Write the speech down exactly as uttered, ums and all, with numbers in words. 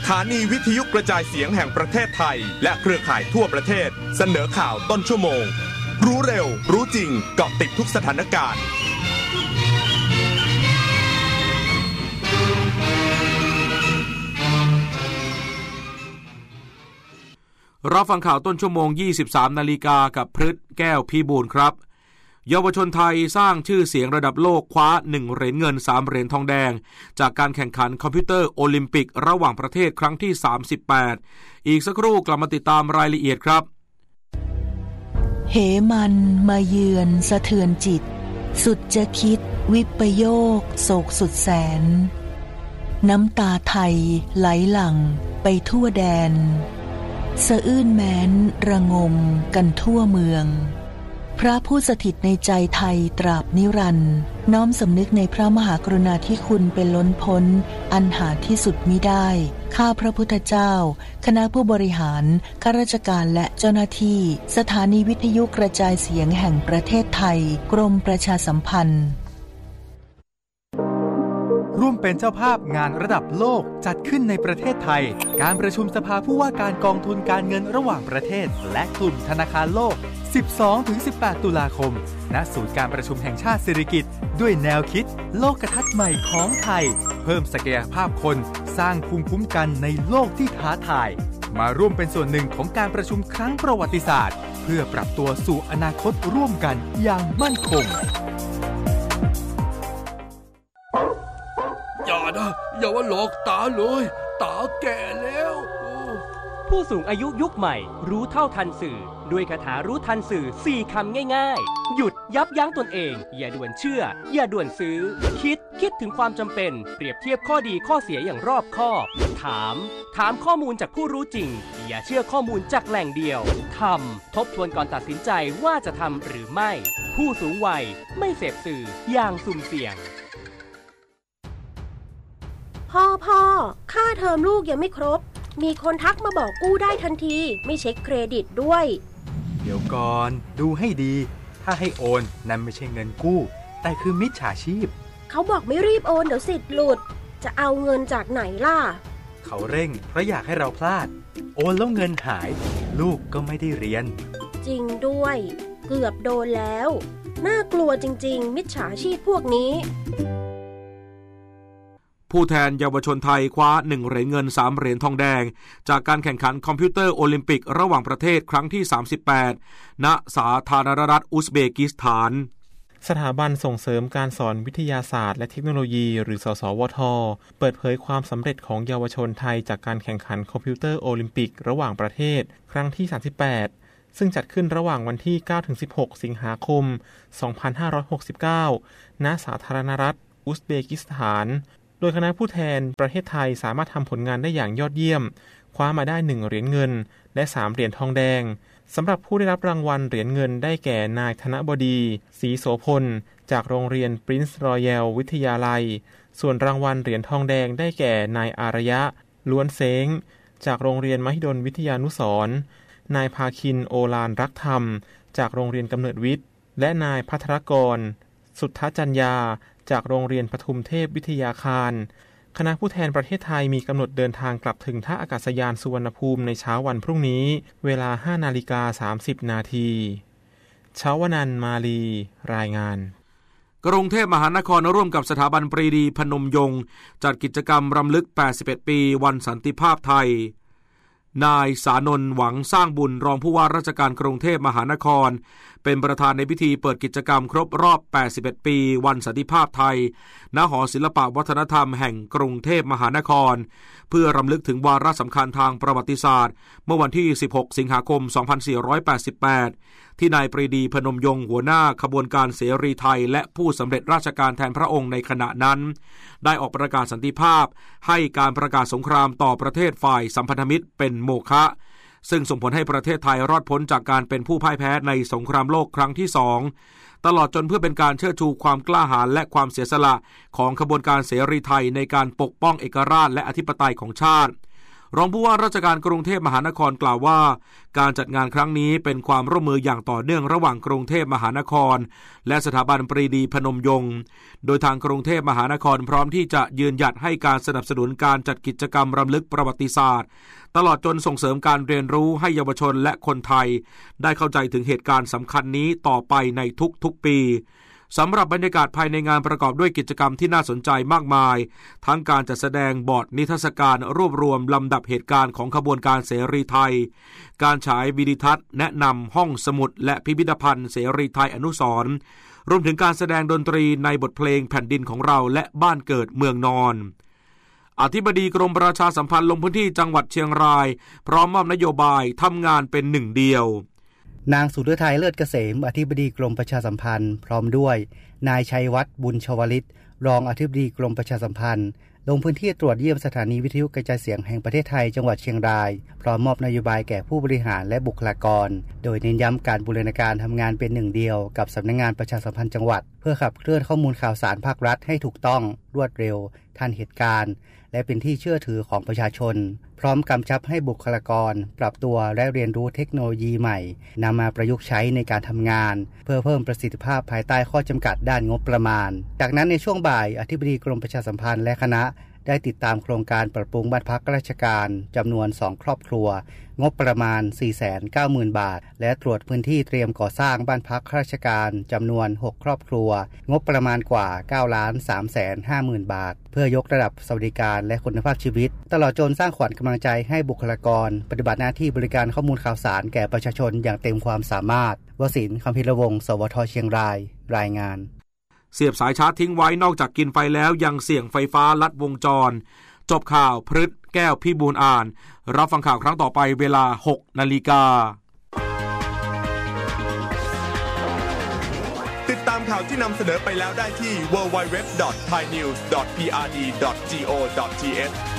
ถานีวิทยุกระจายเสียงแห่งประเทศไทยและเครือข่ายทั่วประเทศเสนอข่าวต้นชั่วโมงรู้เร็วรู้จริงเกาะติดทุกสถานการณ์รับฟังข่าวต้นชั่วโมง ยี่สิบสาม นาฬิกากับพฤทธิ์แก้วพิบูลครับเยาวชนไทยสร้างชื่อเสียงระดับโลกคว้าหนึ่งเหรียญเงินสามเหรียญทองแดงจากการแข่งขันคอมพิวเตอร์โอลิมปิกระหว่างประเทศครั้งที่สามสิบแปดอีกสักครู่กลับมาติดตามรายละเอียดครับเหมันมาเยือนสะเทือนจิตสุดจะคิดวิปโยคโศกสุดแสนน้ำตาไทยไหลหลั่งไปทั่วแดนสะอื้นแม้นระงมกันทั่วเมืองพระผู้สถิตในใจไทยตราบนิรันดร์น้อมสำนึกในพระมหากรุณาธิคุณเป็นล้นพ้นอันหาที่สุดมิได้ข้าพระพุทธเจ้าคณะผู้บริหารข้าราชการและเจ้าหน้าที่สถานีวิทยุกระจายเสียงแห่งประเทศไทยกรมประชาสัมพันธ์ร่วมเป็นเจ้าภาพงานระดับโลกจัดขึ้นในประเทศไทยการประชุมสภาผู้ว่าการกองทุนการเงินระหว่างประเทศและกลุ่มธนาคารโลก สิบสองถึงสิบแปด ตุลาคมณศูนย์การประชุมแห่งชาติสิริกิติ์ด้วยแนวคิดโลกทัศน์ใหม่ของไทยเพิ่มศักยภาพคนสร้างภูมิคุ้มกันในโลกที่ท้าทายมาร่วมเป็นส่วนหนึ่งของการประชุมครั้งประวัติศาสตร์เพื่อปรับตัวสู่อนาคตร่วมกันอย่างมั่นคงอย่านะอย่าว่าหลอกตาเลยตาแก่แล้วผู้สูงอายุยุคใหม่รู้เท่าทันสื่อด้วยคาถารู้ทันสื่อสี่คำง่ายๆหยุดยับยั้งตนเองอย่าด่วนเชื่ออย่าด่วนซื้อคิดคิดถึงความจำเป็นเปรียบเทียบข้อดีข้อเสียอย่างรอบคอบถามถามข้อมูลจากผู้รู้จริงอย่าเชื่อข้อมูลจากแหล่งเดียวทำทบทวนก่อนตัดสินใจว่าจะทำหรือไม่ผู้สูงวัยไม่เสพสื่ออย่างสุ่มเสี่ยงพ่อพ่อค่าเทอมลูกยังไม่ครบมีคนทักมาบอกกู้ได้ทันทีไม่เช็คเครดิตด้วยเดี๋ยวก่อนดูให้ดีถ้าให้โอนนั่นไม่ใช่เงินกู้แต่คือมิจฉาชีพเขาบอกไม่รีบโอนเดี๋ยวสิทธิ์หลุดจะเอาเงินจากไหนล่ะเขาเร่งเพราะอยากให้เราพลาดโอนแล้วเงินหายลูกก็ไม่ได้เรียนจริงด้วยเกือบโดนแล้วน่ากลัวจริงๆมิจฉาชีพพวกนี้ผู้แทนเยาวชนไทยคว้าหนึ่งเหรียญเงินสามเหรียญทองแดงจากการแข่งขันคอมพิวเตอร์โอลิมปิกระหว่างประเทศครั้งที่สามสิบแปดณสาธารณรัฐอุซเบกิสถานสถาบันส่งเสริมการสอนวิทยาศาสตร์และเทคโนโลยีหรือสสวทเปิดเผยความสำเร็จของเยาวชนไทยจากการแข่งขันคอมพิวเตอร์โอลิมปิกระหว่างประเทศครั้งที่สามสิบแปดซึ่งจัดขึ้นระหว่างวันที่ เก้าถึงสิบหก สิงหาคม สองพันห้าร้อยหกสิบเก้า ณ สาธารณรัฐอุซเบกิสถานโดยคณะผู้แทนประเทศไทยสามารถทำผลงานได้อย่างยอดเยี่ยมคว้ามาได้หนึ่งเหรียญเงินและสามเหรียญทองแดงสำหรับผู้ได้รับรางวัลเหรียญเงินได้แก่นายธนบดีศรีโสพลจากโรงเรียน Prince Royal วิทยาลัยส่วนรางวัลเหรียญทองแดงได้แก่นายอารยะล้วนเซ้งจากโรงเรียนมหิดลวิทยานุสรณ์นายภาคินโอฬารรักธรรมจากโรงเรียนกำเนิดวิทย์และนายภัทรกรสุทธจัญญาจากโรงเรียนปทุมเทพวิทยาคารคณะผู้แทนประเทศไทยมีกำหนดเดินทางกลับถึงท่าอากาศยานสุวรรณภูมิในเช้าวันพรุ่งนี้เวลา ห้านาฬิกาสามสิบนาทีเช้าวนันท์มาลีรายงานกรุงเทพมหานครร่วมกับสถาบันปรีดีพนมยงค์จัดกิจกรรมรำลึกแปดสิบเอ็ดปีวันสันติภาพไทยนายสานนท์หวังสร้างบุญรองผู้ว่าราชการกรุงเทพมหานครเป็นประธานในพิธีเปิดกิจกรรมครบรอบแปดสิบเอ็ดปีวันสันติภาพไทยณหอศิลปวัฒนธรรมแห่งกรุงเทพมหานครเพื่อรำลึกถึงวาระสำคัญทางประวัติศาสตร์เมื่อวันที่สิบหกสิงหาคมสองพันสี่ร้อยแปดสิบแปดที่นายปรีดีพนมยงค์หัวหน้าขบวนการเสรีไทยและผู้สำเร็จราชการแทนพระองค์ในขณะนั้นได้ออกประกาศสันติภาพให้การประกาศสงครามต่อประเทศฝ่ายสัมพันธมิตรเป็นโมฆะซึ่งส่งผลให้ประเทศไทยรอดพ้นจากการเป็นผู้พ่ายแพ้ในสงครามโลกครั้งที่สองตลอดจนเพื่อเป็นการเชิดชูความกล้าหาญและความเสียสละของขบวนการเสรีไทยในการปกป้องเอกราชและอธิปไตยของชาติรองผู้ว่าราชการกรุงเทพมหานครกล่าวว่าการจัดงานครั้งนี้เป็นความร่วมมืออย่างต่อเนื่องระหว่างกรุงเทพมหานครและสถาบันปรีดีพนมยงค์โดยทางกรุงเทพมหานครพร้อมที่จะยืนหยัดให้การสนับสนุนการจัดกิจกรรมรำลึกประวัติศาสตร์ตลอดจนส่งเสริมการเรียนรู้ให้เยาวชนและคนไทยได้เข้าใจถึงเหตุการณ์สำคัญนี้ต่อไปในทุกๆปีสำหรับบรรยากาศภายในงานประกอบด้วยกิจกรรมที่น่าสนใจมากมายทั้งการจัดแสดงบอร์ดนิทรรศการรวบรวมลำดับเหตุการณ์ของขบวนการเสรีไทยการฉายวิดิทัศน์แนะนำห้องสมุดและพิพิธภัณฑ์เสรีไทยอนุสรณ์รวมถึงการแสดงดนตรีในบทเพลงแผ่นดินของเราและบ้านเกิดเมืองนอนอธิบดีกรมประชาสัมพันธ์ลงพื้นที่จังหวัดเชียงรายพร้อมมอบนโยบายทำงานเป็นหนึ่งเดียวนางสุฤทัยเลิศเกษมอธิบดีกรมประชาสัมพันธ์พร้อมด้วยนายชัยวัฒน์บุญชวลิตรองอธิบดีกรมประชาสัมพันธ์ลงพื้นที่ตรวจเยี่ยมสถานีวิทยุกระจายเสียงแห่งประเทศไทยจังหวัดเชียงรายพร้อมมอบนโยบายแก่ผู้บริหารและบุคลากรโดยเน้นย้ำการบูรณาการทำงานเป็นหนึ่งเดียวกับสำนักงานประชาสัมพันธ์จังหวัดเพื่อขับเคลื่อนข้อมูลข่าวสารภาครัฐให้ถูกต้องรวดเร็วทันเหตุการณ์และเป็นที่เชื่อถือของประชาชนพร้อมกำชับให้บุคลากรปรับตัวและเรียนรู้เทคโนโลยีใหม่นำมาประยุกต์ใช้ในการทำงานเพื่อเพิ่มประสิทธิภาพภายใต้ข้อจำกัดด้านงบประมาณจากนั้นในช่วงบ่ายอธิบดีกรมประชาสัมพันธ์และคณะได้ติดตามโครงการปรับปรุงบ้านพักราชการจำนวนสองครอบครัวงบประมาณ สี่แสนเก้าหมื่น บาทและตรวจพื้นที่เตรียมก่อสร้างบ้านพักราชการจำนวนหกครอบครัวงบประมาณกว่า เก้าล้านสามแสนห้าหมื่น บาทเพื่อยกระดับสวัสดิการและคุณภาพชีวิตตลอดจนสร้างขวัญกำลังใจให้บุคลากรปฏิบัติหน้าที่บริการข้อมูลข่าวสารแก่ประชาชนอย่างเต็มความสามารถวสินทร์ คัมภีรวงศ์ สวทเชียงรายรายงานเสียบสายชาร์จทิ้งไว้นอกจากกินไฟแล้วยังเสี่ยงไฟฟ้าลัดวงจรจบข่าวพฤทธิ์แก้วพิบูลย์อ่านรับฟังข่าวครั้งต่อไปเวลา หกนาฬิกาติดตามข่าวที่นำเสนอไปแล้วได้ที่ ดับเบิลยู ดับเบิลยู ดับเบิลยู ดอท ไทยนิวส์ ดอท พี อาร์ ดี ดอท จี โอ ดอท ที เอช